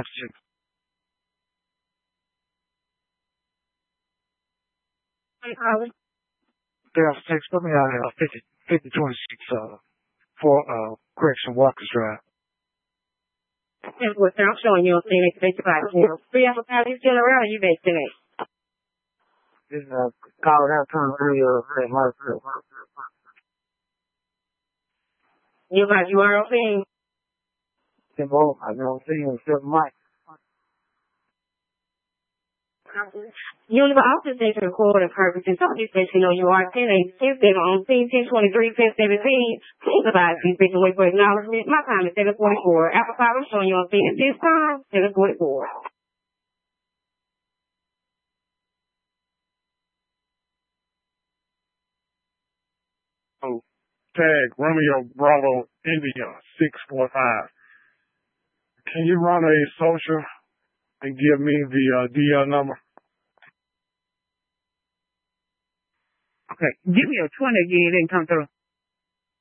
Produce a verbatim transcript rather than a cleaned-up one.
Hey, Holly. There's text put me out here, fifty, fifty twenty-six, uh, for, uh, Correction Walker's Drive. That's what I'm showing you on C N X fifty-five. Three hours out, you still around, you make today. This, uh, called out time earlier, very much. You got you are okay. Simple, I don't see him still Mike. You in the office they can record a purpose and talk to you, you know you are ten eight ten seven on ten ten twenty three ten seventeen. Think about it, you bitch wait for acknowledgement. My time is seven forty four. Apple five I'm showing you on C N X time, seven forty four. Oh, tag Romeo Bravo India six four five. Can you run a social and give me the uh, D L number? Okay, give me a twenty again, it didn't come through.